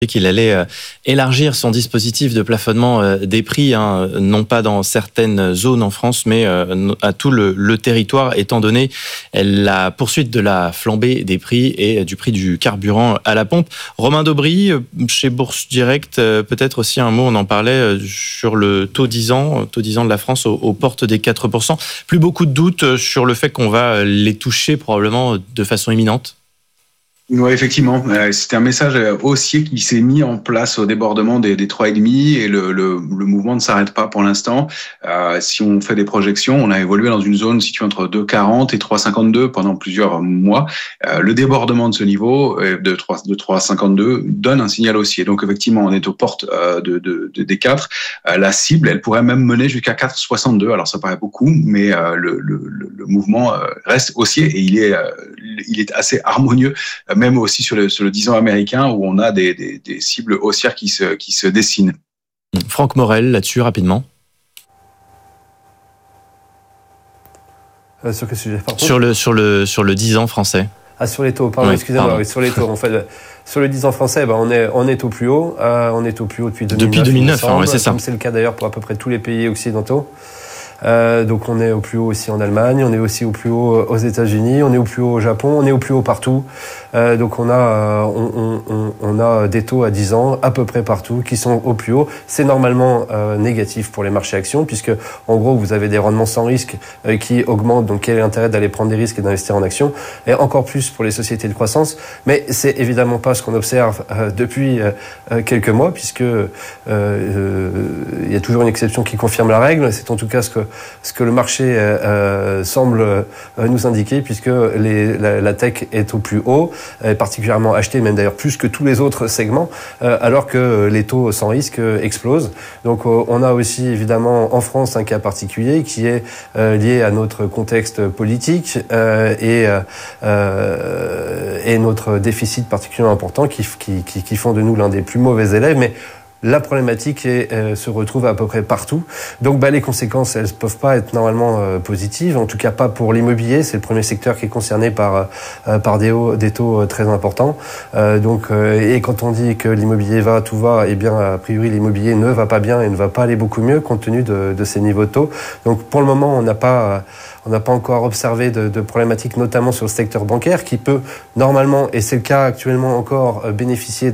qu'il allait élargir son dispositif de plafonnement des prix, non pas dans certaines zones en France, mais à tout le territoire, étant donné la poursuite de la flambée des prix et du prix du carburant à la pompe. Romain Daubry, chez Bourse Direct, peut-être aussi un mot, on en parlait, sur le taux 10 ans de la France aux portes des 4%. Plus beaucoup de doutes sur le fait qu'on va les toucher probablement de façon imminente? Oui, effectivement. C'était un message haussier qui s'est mis en place au débordement des 3,5 et le mouvement ne s'arrête pas pour l'instant. Si on fait des projections, on a évolué dans une zone située entre 2,40 et 3,52 pendant plusieurs mois. Le débordement de ce niveau de 3,52 donne un signal haussier. Donc effectivement, on est aux portes des 4. La cible, elle pourrait même mener jusqu'à 4,62. Alors ça paraît beaucoup, mais le mouvement reste haussier et il est assez harmonieux, même aussi sur le 10 ans américain où on a des cibles haussières qui se dessinent. Franck Morel, là-dessus, rapidement. Sur quel sujet? Sur le 10 ans français. Ah, sur les taux, pardon, oui, excusez-moi. Pardon. Oui, sur les taux, en fait, sur le 10 ans français, on est au plus haut. On est au plus haut depuis 2009. Depuis 2009, ouais, c'est ça. Comme c'est le cas d'ailleurs pour à peu près tous les pays occidentaux. Donc on est au plus haut aussi en Allemagne, on est aussi au plus haut aux États-Unis, on est au plus haut au Japon, on est au plus haut partout. Donc on a des taux à 10 ans à peu près partout qui sont au plus haut. C'est normalement négatif pour les marchés actions puisque en gros vous avez des rendements sans risque qui augmentent. Donc quel est l'intérêt d'aller prendre des risques et d'investir en actions, et encore plus pour les sociétés de croissance. Mais c'est évidemment pas ce qu'on observe depuis quelques mois puisque il y a toujours une exception qui confirme la règle. C'est en tout cas ce que le marché semble nous indiquer, puisque la tech est au plus haut, particulièrement achetée, même d'ailleurs plus que tous les autres segments, alors que les taux sans risque explosent. Donc on a aussi évidemment en France un cas particulier qui est lié à notre contexte politique et notre déficit particulièrement important qui font de nous l'un des plus mauvais élèves. Mais la problématique se retrouve à peu près partout. Donc les conséquences, elles ne peuvent pas être normalement positives, en tout cas pas pour l'immobilier. C'est le premier secteur qui est concerné par des taux très importants. Et quand on dit que l'immobilier va, tout va, eh bien a priori l'immobilier ne va pas bien et ne va pas aller beaucoup mieux compte tenu de ces niveaux de taux. Donc pour le moment, on n'a pas encore observé de problématiques, notamment sur le secteur bancaire, qui peut normalement, et c'est le cas actuellement encore, bénéficier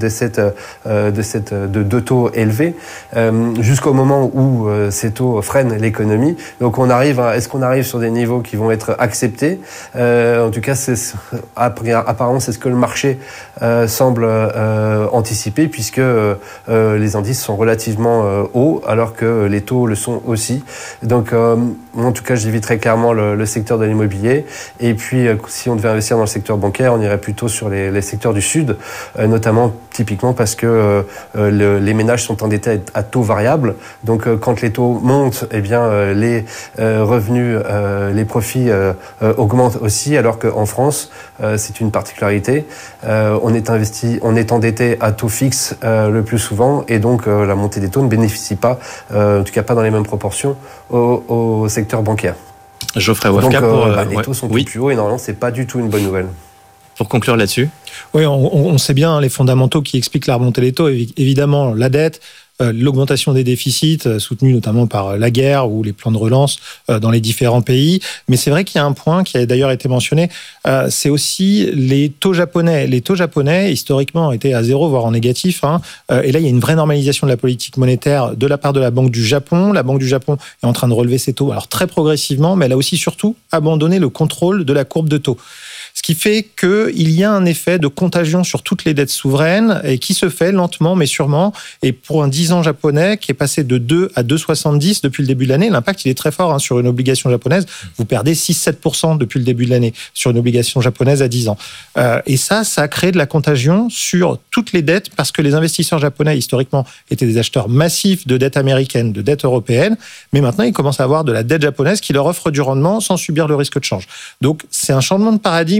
de taux élevés, jusqu'au moment où ces taux freinent l'économie. Donc est-ce qu'on arrive sur des niveaux qui vont être acceptés? En tout cas, apparemment, c'est ce que le marché semble anticiper, puisque les indices sont relativement hauts, alors que les taux le sont aussi. Donc, en tout cas, j'éviterais clairement le secteur de l'immobilier. Et puis, si on devait investir dans le secteur bancaire, on irait plutôt sur les secteurs du Sud, notamment typiquement parce que les ménages sont endettés à taux variable. Donc, quand les taux montent, eh bien, les revenus, les profits augmentent aussi, alors qu'en France, c'est une particularité. On est endetté à taux fixe le plus souvent, et donc la montée des taux ne bénéficie pas, en tout cas pas dans les mêmes proportions, au secteur bancaire. Geoffrey Wafka, les taux sont plus hauts et normalement c'est pas du tout une bonne nouvelle. Pour conclure là-dessus. Oui, on sait bien les fondamentaux qui expliquent la remontée des taux. Évidemment, la dette, l'augmentation des déficits, soutenue notamment par la guerre ou les plans de relance dans les différents pays. Mais c'est vrai qu'il y a un point qui a d'ailleurs été mentionné, c'est aussi les taux japonais. Les taux japonais, historiquement, étaient à zéro, voire en négatif. Et là, il y a une vraie normalisation de la politique monétaire de la part de la Banque du Japon. La Banque du Japon est en train de relever ses taux, alors très progressivement, mais elle a aussi surtout abandonné le contrôle de la courbe de taux. Ce qui fait qu'il y a un effet de contagion sur toutes les dettes souveraines et qui se fait lentement mais sûrement. Et pour un 10 ans japonais qui est passé de 2 à 2,70 depuis le début de l'année, l'impact il est très fort sur une obligation japonaise. Vous perdez 6-7% depuis le début de l'année sur une obligation japonaise à 10 ans. Et ça a créé de la contagion sur toutes les dettes parce que les investisseurs japonais historiquement étaient des acheteurs massifs de dettes américaines, de dettes européennes. Mais maintenant, ils commencent à avoir de la dette japonaise qui leur offre du rendement sans subir le risque de change. Donc, c'est un changement de paradigme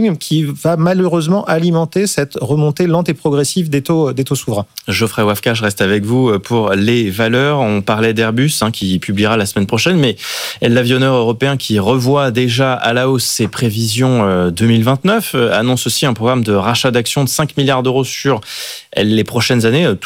timing qui va malheureusement alimenter cette remontée lente et progressive des taux souverains. Geoffrey Wafka, je reste avec vous pour les valeurs. On parlait d'Airbus qui publiera la semaine prochaine, mais l'avionneur européen qui revoit déjà à la hausse ses prévisions 2029 annonce aussi un programme de rachat d'actions de 5 milliards d'euros sur les prochaines années,